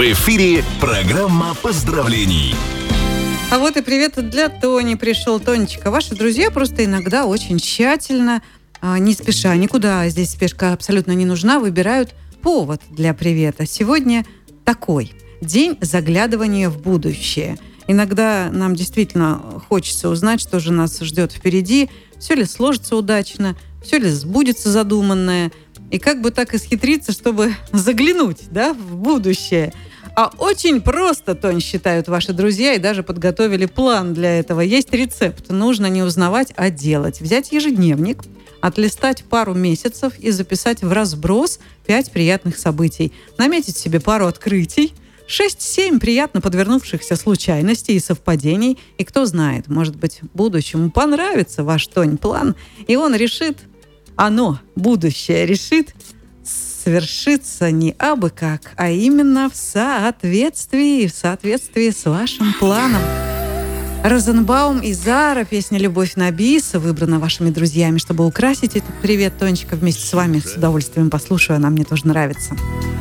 В эфире программа поздравлений. А вот и привет для Тони пришел. Тонечка, ваши друзья просто иногда очень тщательно, не спеша, никуда здесь спешка абсолютно не нужна, выбирают повод для привета. Сегодня такой день заглядывания в будущее. Иногда нам действительно хочется узнать, что же нас ждет впереди, все ли сложится удачно, все ли сбудется задуманное, и как бы так исхитриться, чтобы заглянуть, в будущее. А очень просто, Тонь, считают ваши друзья, и даже подготовили план для этого. Есть рецепт. Нужно не узнавать, а делать. Взять ежедневник, отлистать пару месяцев и записать в разброс 5 приятных событий. Наметить себе пару открытий, 6-7 приятно подвернувшихся случайностей и совпадений. И кто знает, может быть, будущему понравится ваш, Тонь, план, и он решит, будущее решит, свершится не абы как, а именно в соответствии с вашим планом. Розенбаум и Зара, песня «Любовь на бис» выбрана вашими друзьями, чтобы украсить этот привет, Тонечка, вместе с вами. С удовольствием послушаю, она мне тоже нравится.